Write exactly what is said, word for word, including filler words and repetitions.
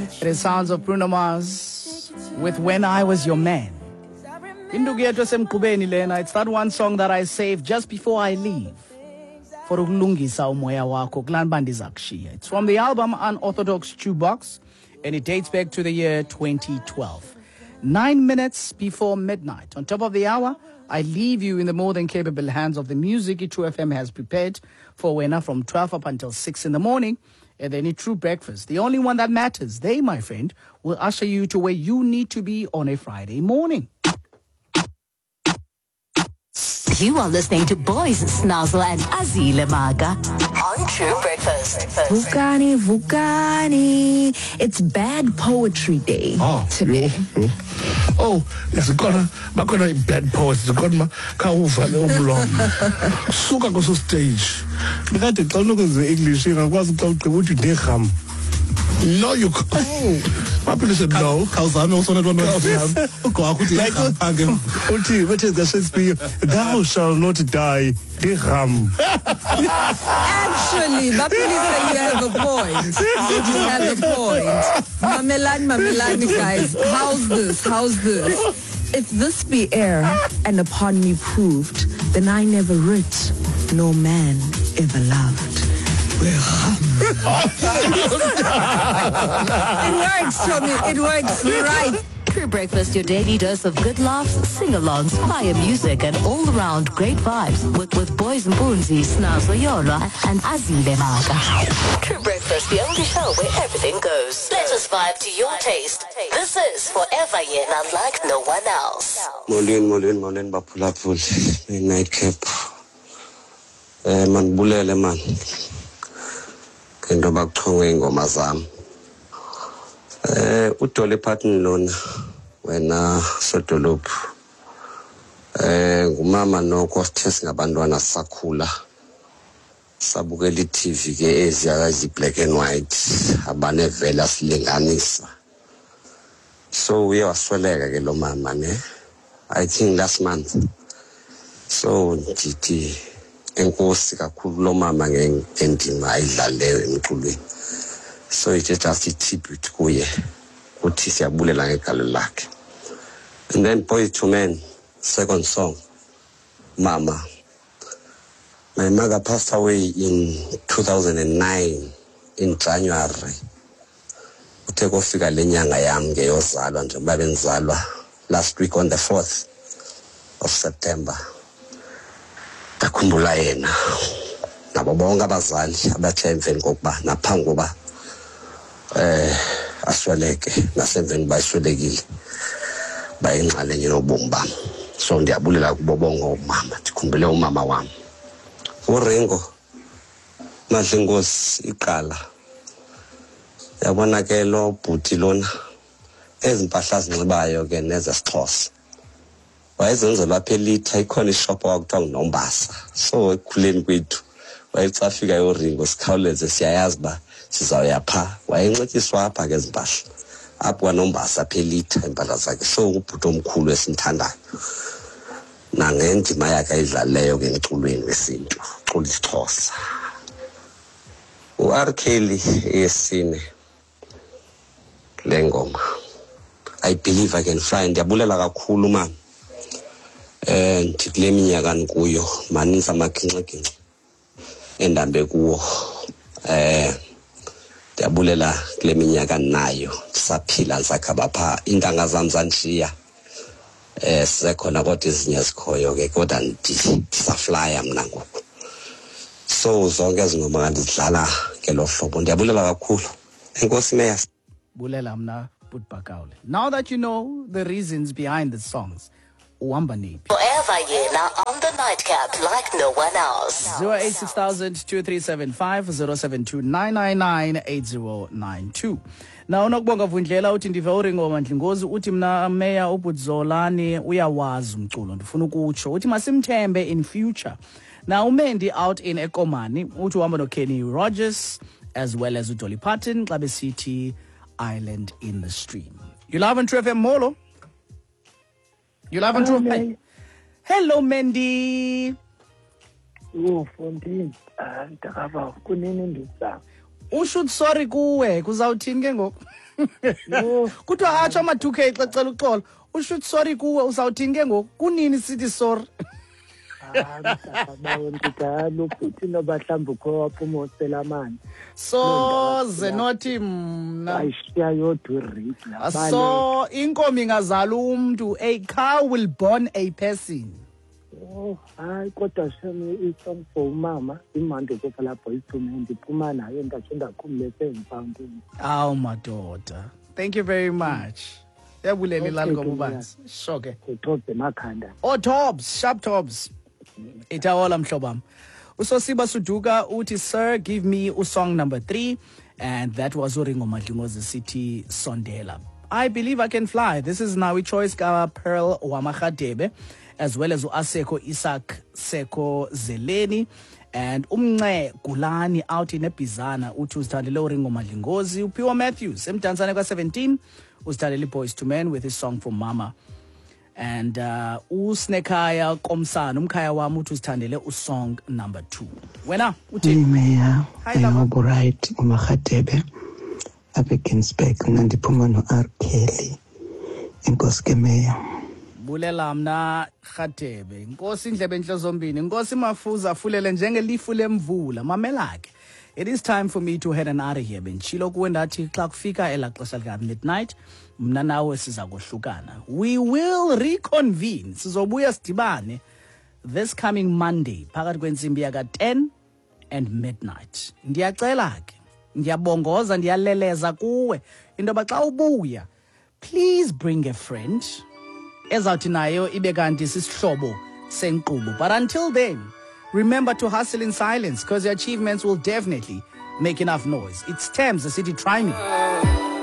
It is sounds of Bruno Mars with When I Was Your Man. It's that one song that I saved just before I leave. For ukulungisa umoya wako kulanbandiza kushiya. It's from the album Unorthodox Jukebox, and it dates back to the year twenty twelve. Nine minutes before midnight. On top of the hour, I leave you in the more than capable hands of the music E two F M has prepared for winner from twelve up until six in the morning. And then a true breakfast, the only one that matters. They, my friend, will usher you to where you need to be on a Friday morning. You are listening to Boys Snazzle and Azile Maga on True Breakfast. Vukani, Vukani. It's bad poetry day oh, today. Yo, yo. Oh, yes, gonna, I'm gonna bad poets. Got my kauva leomlom. Suka go so stage. Because the tone of the English, I was going to what you did ham. No, you can't. My people said no. Kauzami also not one of them. Like what? What is the Shakespeare? Thou shalt not die. Dirham. Actually, my people say you have a point. You have a point. Mamelani, Mamelani, guys. How's this? How's this? If this be air and upon me proved, then I never writ, no man ever loved. It works, Tommy. It works right. True Breakfast, your daily dose of good laughs, sing-alongs, fire music, and all-around great vibes with, with Boys and Boonzi, Snazzle Yola, and Azile Maga. True Breakfast, the only show where everything goes. Let us vibe to your taste. This is Forever Yen, unlike no one else. Molin, Molin, Molin, Bapulapul, nightcap. Eh, man, bulele man. Kendo bakuthonge ingoma zami. Eh uDolly Parton lona wena sodolophu. Eh ngumama noko sithe singabantwana sakhula. Sabukela iT V ke eziya black and white abane vela silinganisa. So uye wasweleka ke lo mama ne. I think last month. So ndithi enkosi kakhulu lo mama ngendima ayidlaleyo emculweni. So it's just a tribute kuye uthi siyabulela ngegalo lakhe. And then Boys to Men, second song, Mama. My mother passed away in two thousand nine in January. Uthe kofika lenyanga yami ngeyozalwa nje babe ngizalwa last week on the fourth of September. Takhumbula yena nabo bonke abazali abathe emveni kokuba naphambi kokuba eh asweleke nasemveni bayiswelekile bayingxalenye nobomi bami. So ndiyabulela kubo bonke omama, ndikhumbule umama wami uRingo Madlengosi iqala. Yabona ke lo bhuti lona ezimpahla zinxibayo ke nezesixhosa wayezenzelwa apha elitha ikhona ishop wakuthiwa nguNombasa. So ekhuleni kwethu wayecafika yoRingo sikhawuleze siyayazi ba sizawuya pha wayenxityiswa apha ke izimpahla apho kwaNombasa apha elitha impahla zakhe. So ubhuti omkhulu esimthandayo nangendima yakhe ayidlaleyo ke emculweni wesintu ucula isiXhosa. uR Kelly yesine lengoma I believe I can fly. Ndiyabulela kakhulu mama. Eh ndikule minyaka nikuyo maninzi amakhinxekinxe endambe kuwo. Eh ndiyabulela kule minyaka nayo saphila sakhaba pha intanga zami zanshiya. Eh sekhona kodwa izinye zikhoyo ke kodwa ndisaflya mina ngoku. So zonke izingoma ngandidlala ke lo hlobo. Ndiyabulela kakhulu. Enkosi meya. Bulela mna Bakaule. Now that you know the reasons behind the songs, Uwamba Nipi. Forever Yena on the nightcap like no one else. zero eight six thousand two three seven five zero seven two nine nine nine eight zero nine two. Now unokubonga Vundlela uthi ndive uRingo Ndlingozi uthi mna Meya uBudzolani uyawazi umculo ndifuna ukutsho uthi masimthembe in future. Now uMendi out in Ekomani uthi uhamba no Kenny Rogers as well as uDolly Parton xa besithi Island in the Stream. You live on True F M Molo? You live on True F M? Hello, Mendy. Oh, Fontaine. Ah, ndakaba kunini ndisa. usho sorry kuwe kuzawuthini ke ngoku kuthiwa atsho ama-two K xa cela uxolo usho sorry kuwe uzawuthini ke ngoku kunini sithi sorry bawo ndidalo futhi noba mhlawumbe ukho waphuma usela amanzi soze nothi mna ayishiya yoduriki so inkomo ingazala umntu, a cow will born a person. Oh, hayi kodwa shame isong for umama imandi kopha lapho iphume ndiphuma nayo ndatsho ndakhumulese emfangweni. Awu madoda, thank you very much. Yabulela ilali ngobubanzi sho ke uTobs emakhanda oh Tobs, sharp Tobs itawola mhlobam. Usosiba Suduka uthi sir give me usong number three, and that was uRingo Madlingozi City Sondela. I believe I can fly. This is now a choice ka Pearl Wamagadebe, as well as Aseko Isaac Seko Zeleni and Umnce Gulani out in Epizana uthi usithandele uRingo Madlingozi. Upiwa Matthews emdantsane ka seventeen usithandele Boys to Men with his song for Mama. And uh Usnekaya Komsana umkhaya wami uthi usithandele usong number two. Wena uthi Meya ayingobu right uMagadebe apha eGinsberg nandiphuma no-R Kelly inkosi ke meya. Bulela mna Gadebe inkosi indlebe enhle zombini inkosi Mafuza afulele njengelifu lemvula mamela ke. It is time for me to head and out of here benchilo kuwe ndathi xa kufika elaxesha lika midnight mna nawe siza kohlukana. We will reconvene sizobuya sidibane this coming Monday phakathi kwensimbi yaka ten and midnight. Ndiyacela ke ndiyabongoza ndiyaleleza kuwe indoba xa ubuya please bring a friend ezawuthi nayo ibe kanti sisihlobo senkqubo. But until then, remember to hustle in silence because your achievements will definitely make enough noise. It's Thames, the city, try me.